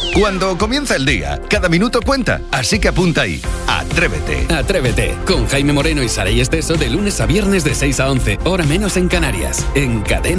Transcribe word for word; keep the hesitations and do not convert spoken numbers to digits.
Cuando comienza el día, cada minuto cuenta, así que apunta ahí. Atrévete. Atrévete, con Jaime Moreno y Saray Esteso de lunes a viernes de seis a once, hora menos en Canarias, en Cadena.